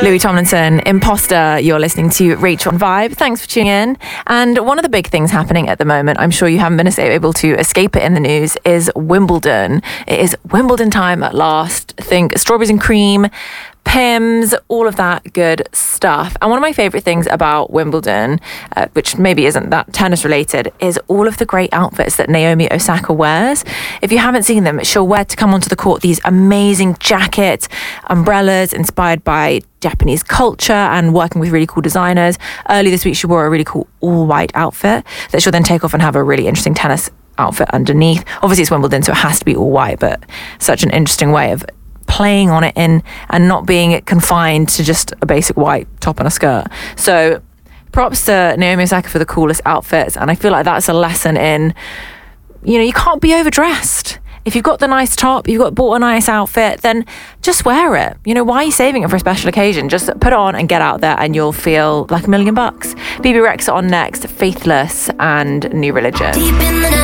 Louis Tomlinson, Imposter. You're listening to Rachel on Vibe. Thanks for tuning in. And one of the big things happening at the moment, I'm sure you haven't been able to escape it in the news, is Wimbledon. It is Wimbledon time at last. Think strawberries and cream, Pimm's, all of that good stuff. And one of my favourite things about Wimbledon, which maybe isn't that tennis related, is all of the great outfits that Naomi Osaka wears. If you haven't seen them, she'll wear to come onto the court these amazing jackets, umbrellas inspired by Japanese culture and working with really cool designers. Early this week, she wore a really cool all-white outfit that she'll then take off and have a really interesting tennis outfit underneath. Obviously, it's Wimbledon, so it has to be all white, but such an interesting way of playing on it in and not being confined to just a basic white top and a skirt. So props to Naomi Osaka for the coolest outfits, and I feel like that's a lesson in, you can't be overdressed. If you've got the nice top, you've bought a nice outfit, then just wear it. Why are you saving it for a special occasion? Just put it on and get out there and you'll feel like $1 million. Bebe Rexha on next, Faithless and New Religion.